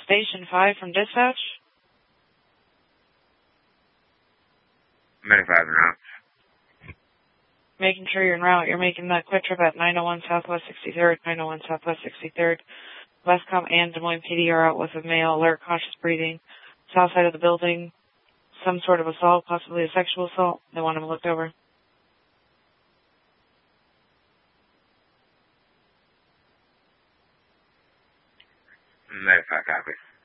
Station 5 from dispatch. 95 en route. Making sure you're en route. You're making that quick trip at 901 Southwest 63rd, 901 Southwest 63rd. Westcom and Des Moines PD are out with a male alert, cautious breathing. South side of the building, some sort of assault, possibly a sexual assault. They want him looked over. 95, copy.